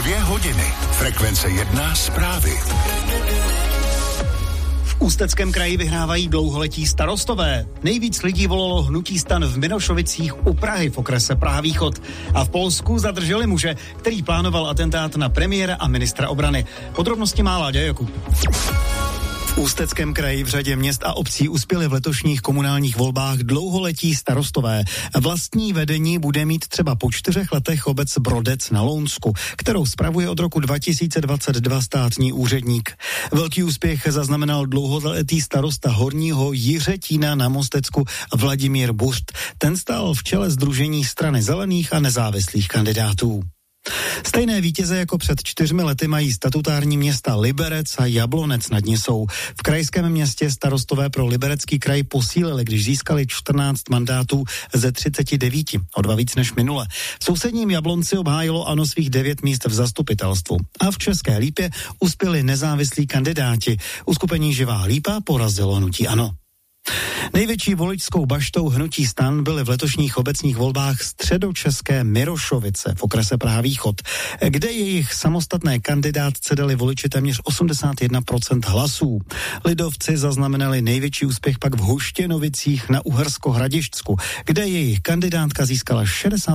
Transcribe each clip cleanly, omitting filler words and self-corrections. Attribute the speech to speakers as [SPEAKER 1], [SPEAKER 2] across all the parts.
[SPEAKER 1] 2 hodiny. Frekvence 1 zprávy.
[SPEAKER 2] V Ústeckém kraji vyhrávají dlouholetí starostové. Nejvíc lidí volalo hnutí STAN v Minošovicích u Prahy v okrese Praha-Východ. A v Polsku zadrželi muže, který plánoval atentát na premiéra a ministra obrany. Podrobnosti má Láďa Jakub. V Ústeckém kraji v řadě měst a obcí uspěli v letošních komunálních volbách dlouholetí starostové. Vlastní vedení bude mít třeba po 4 letech obec Brodec na Lounsku, kterou spravuje od roku 2022 státní úředník. Velký úspěch zaznamenal dlouholetý starosta Horního Jiřetína na Mostecku Vladimír Buřt. Ten stál v čele sdružení Strany zelených a nezávislých kandidátů. Stejné vítěze jako před 4 lety mají statutární města Liberec a Jablonec nad Nisou. V krajském městě starostové pro Liberecký kraj posílili, když získali 14 mandátů ze 39, o 2 víc než minule. V sousedním Jablonci obhájilo ANO svých 9 míst v zastupitelstvu. A v České Lípě uspěli nezávislí kandidáti. Uskupení Živá Lípa porazilo hnutí ANO. Největší voličskou baštou hnutí STAN byly v letošních obecních volbách středočeské Mirošovice v okrese Praha-Východ, kde jejich samostatné kandidátce dali voliči téměř 81% hlasů. Lidovci zaznamenali největší úspěch pak v Huštěnovicích na Uhersko-Hradišťsku, kde jejich kandidátka získala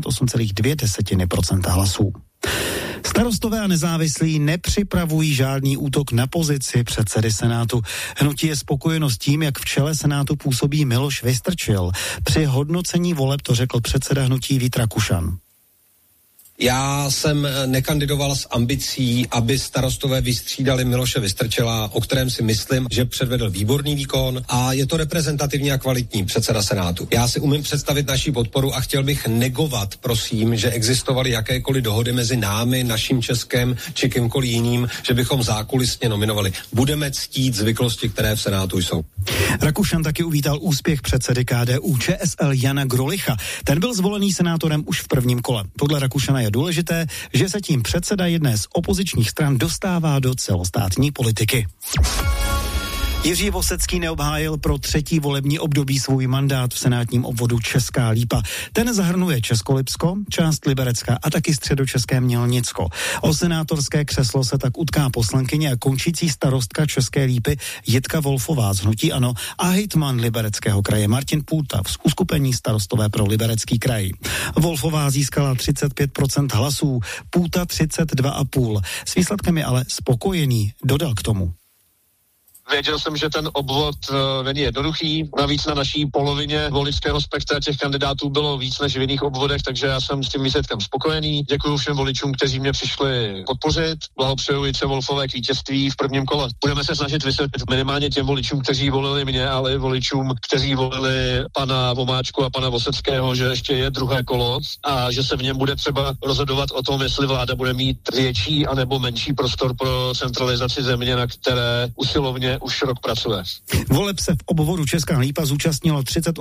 [SPEAKER 2] 68,2% hlasů. Starostové a nezávislí nepřipravují žádný útok na pozici předsedy Senátu. Hnutí je spokojeno s tím, jak v čele Senátu působí Miloš Vystrčil. Při hodnocení voleb to řekl předseda hnutí Vít Rakušan.
[SPEAKER 3] Já jsem nekandidoval s ambicí, aby starostové vystřídali Miloše Vystrčila, o kterém si myslím, že předvedl výborný výkon a je to reprezentativní a kvalitní předseda Senátu. Já si umím představit naší podporu a chtěl bych negovat, prosím, že existovaly jakékoliv dohody mezi námi, naším Českem či kýmkoliv jiným, že bychom zákulisně nominovali. Budeme ctít zvyklosti, které v Senátu jsou.
[SPEAKER 2] Rakušan taky uvítal úspěch předsedy KDU ČSL Jana Grolicha. Ten byl zvolený senátorem už v prvním kole. Podle Rakušana je důležité, že se tím předseda jedné z opozičních stran dostává do celostátní politiky. Jiří Vosecký neobhájil pro 3. volební období svůj mandát v senátním obvodu Česká Lípa. Ten zahrnuje Českolipsko, část Liberecka a taky středočeské Mělnicko. O senátorské křeslo se tak utká poslankyně a končící starostka České Lípy Jitka Wolfová z hnutí ANO a hejtman Libereckého kraje Martin Půta z uskupení Starostové pro Liberecký kraj. Wolfová získala 35% hlasů, Půta 32,5%. S výsledkem je ale spokojený, dodal k tomu.
[SPEAKER 4] Věděl jsem, že ten obvod není jednoduchý. Navíc na naší polovině voličského spektra těch kandidátů bylo víc než v jiných obvodech, takže já jsem s tím výsledkem spokojený. Děkuji všem voličům, kteří mě přišli podpořit. Blahopřeju Jitce Wolfové k vítězství v prvním kole. Budeme se snažit vysvětlit minimálně těm voličům, kteří volili mě, ale i voličům, kteří volili pana Vomáčku a pana Voseckého, že ještě je druhé kolo a že se v něm bude třeba rozhodovat o tom, jestli vláda bude mít větší anebo menší prostor pro centralizaci země, na které usilovně už rok pracuje.
[SPEAKER 2] Voleb se v obvodu Česká Lípa zúčastnilo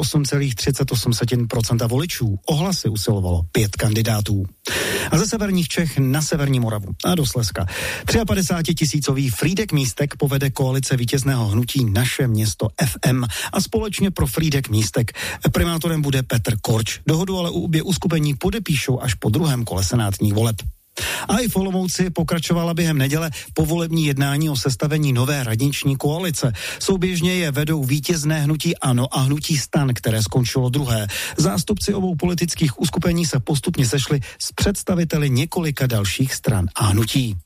[SPEAKER 2] 38,38% voličů. O hlasy usilovalo 5 kandidátů. A ze severních Čech na severní Moravu a do Slezska. 53 000 Frýdek Místek povede koalice vítězného hnutí Naše město FM a společně pro Frýdek Místek primátorem bude Petr Korč. Dohodu ale obě uskupení podepíšou až po druhém kole senátních voleb. A i v Olomouci pokračovala během neděle povolební jednání o sestavení nové radniční koalice. Souběžně je vedou vítězné hnutí ANO a hnutí STAN, které skončilo druhé. Zástupci obou politických uskupení se postupně sešli s představiteli několika dalších stran a hnutí.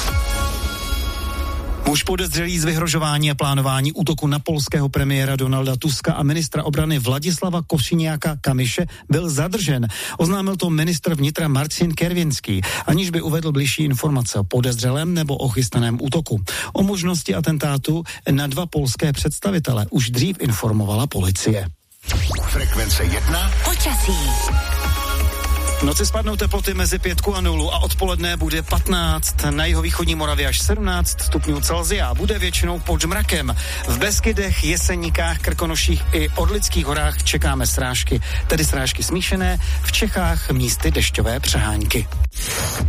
[SPEAKER 2] Muž podezřelý z vyhrožování a plánování útoku na polského premiéra Donalda Tuska a ministra obrany Vladislava Košiniaka-Kamyše byl zadržen. Oznámil to ministr vnitra Marcin Kierwiński, aniž by uvedl bližší informace o podezřelém nebo o chystaném útoku. O možnosti atentátu na 2 polské představitele už dřív informovala policie.
[SPEAKER 1] Frekvence 1.
[SPEAKER 5] Počasí.
[SPEAKER 2] V noci spadnou teploty mezi 5 a 0 a odpoledne bude 15, na jihovýchodní Moravě až 17 stupňů Celsia. Bude většinou pod mrakem. V Beskydech, Jeseníkách, Krkonoších i Orlických horách čekáme srážky, tedy srážky smíšené, v Čechách místy dešťové přehánky.